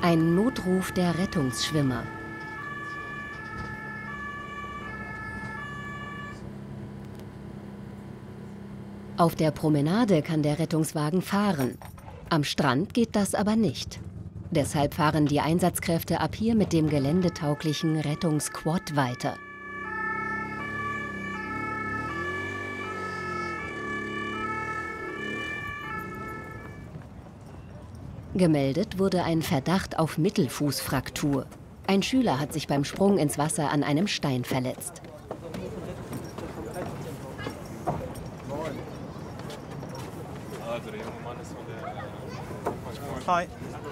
Ein Notruf der Rettungsschwimmer. Auf der Promenade kann der Rettungswagen fahren. Am Strand geht das aber nicht. Deshalb fahren die Einsatzkräfte ab hier mit dem geländetauglichen Rettungsquad weiter. Gemeldet wurde ein Verdacht auf Mittelfußfraktur. Ein Schüler hat sich beim Sprung ins Wasser an einem Stein verletzt. Hi.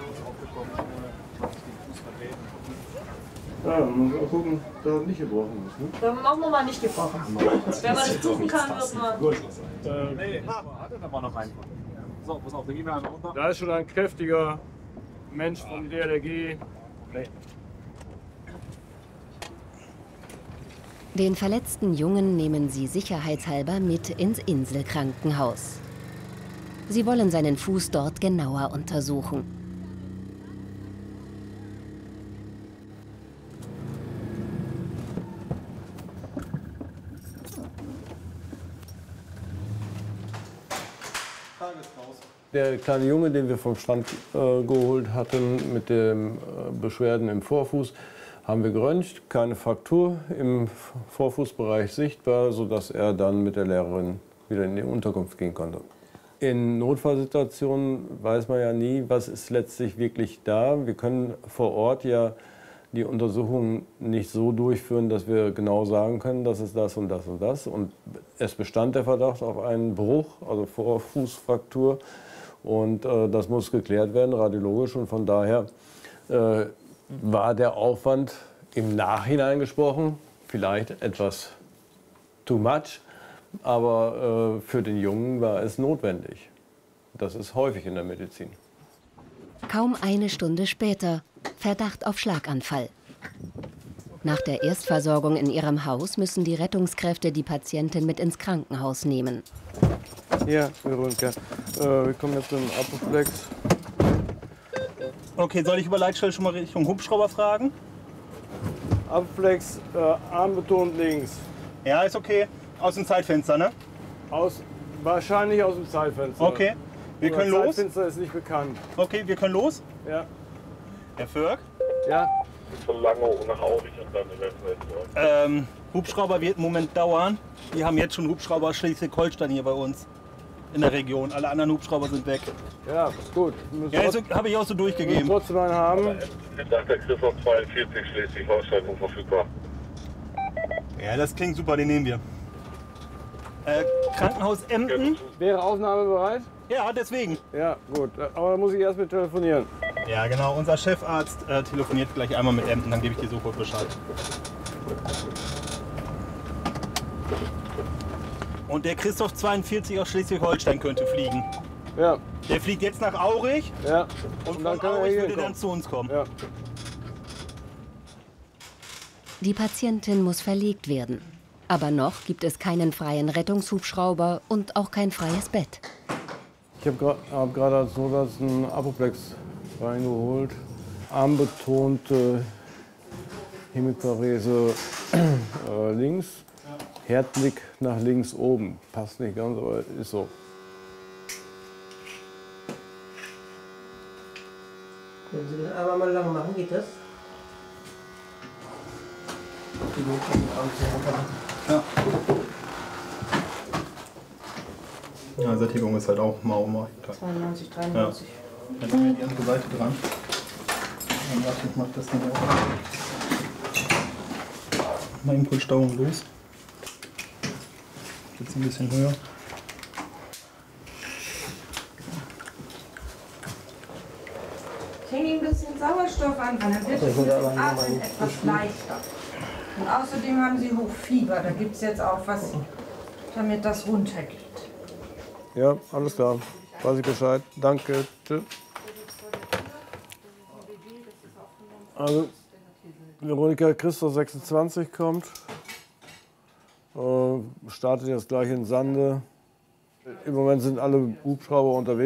Ja, man muss auch gucken, dass er nicht gebrochen ist. Ne? Dann machen wir mal nicht gebrochen. Wenn man das tun kann, wird man... Nee, da war noch ein. So, pass auf, dann gehen wir einmal runter. da ist schon ein kräftiger Mensch vom DLRG. Den verletzten Jungen nehmen sie sicherheitshalber mit ins Inselkrankenhaus. Sie wollen seinen Fuß dort genauer untersuchen. Der kleine Junge, den wir vom Strand geholt hatten, mit den Beschwerden im Vorfuß, haben wir geröntgt. Keine Fraktur im Vorfußbereich sichtbar, sodass er dann mit der Lehrerin wieder in die Unterkunft gehen konnte. In Notfallsituationen weiß man ja nie, was ist letztlich wirklich da. Wir können vor Ort ja die Untersuchung nicht so durchführen, dass wir genau sagen können, das ist das und das und das. Und es bestand der Verdacht auf einen Bruch, also Vorfußfraktur. Und das muss geklärt werden, radiologisch. Und von daher war der Aufwand im Nachhinein gesprochen vielleicht etwas too much. Aber für den Jungen war es notwendig. Das ist häufig in der Medizin. Kaum eine Stunde später Verdacht auf Schlaganfall. Nach der Erstversorgung in ihrem Haus müssen die Rettungskräfte die Patientin mit ins Krankenhaus nehmen. Ja, Veronika, wir kommen jetzt zum Apoplex. Okay, soll ich über Leitstelle schon mal Richtung Hubschrauber fragen? Apoplex, Arm betont links. Ja, ist okay. Aus dem Zeitfenster, ne? Wahrscheinlich aus dem Zeitfenster. Okay, wir können los. Das Zeitfenster ist nicht bekannt. Okay, wir können los. Ja. Herr Förg? Ja. Von Langeow nach Aurich und dann eventuell. Hubschrauber wird einen Moment dauern. Wir haben jetzt schon Hubschrauber Schleswig-Holstein hier bei uns in der Region. Alle anderen Hubschrauber sind weg. Ja, gut. Ja, habe ich auch so durchgegeben. Trotzdem einen haben. Sagt der Christoph 42 Schleswig-Holstein unverfügbar. Ja, das klingt super, den nehmen wir. Krankenhaus Emden. Wäre Aufnahme bereit? Ja, deswegen. Ja, gut. Aber da muss ich erst mit telefonieren. Ja, genau. Unser Chefarzt telefoniert gleich einmal mit Emden, dann gebe ich dir sofort Bescheid. Und der Christoph 42 aus Schleswig-Holstein könnte fliegen. Ja. Der fliegt jetzt nach Aurich. Ja. Und dann von kann er Aurich hier würde kommen. dann zu uns kommen. Ja. Die Patientin muss verlegt werden. Aber noch gibt es keinen freien Rettungshubschrauber und auch kein freies Bett. Ich hab gerade als Notarzt einen Apoplex reingeholt. Armbetonte Hemiparese links, Herdblick nach links oben. Passt nicht ganz, aber ist so. Können Sie den Arm mal lang machen, geht das? Ja. Ja, Sättigung ist halt auch mau. 92, 93. Ja. Dann nehmen wir die andere Seite dran. Dann warte, ich mach das Ding auch. Mal Impulssteuerung los. Jetzt ein bisschen höher. Ich hänge ihm ein bisschen Sauerstoff an, dann wird das mit dem Atmen etwas leichter. Und außerdem haben sie Hochfieber, da gibt es jetzt auch was, damit das runtergeht. Ja, alles klar. Weiß ich Bescheid. Danke. Tschüss. Also, Veronika Christoph 26 kommt. Startet jetzt gleich in Sande. Im Moment sind alle Hubschrauber unterwegs.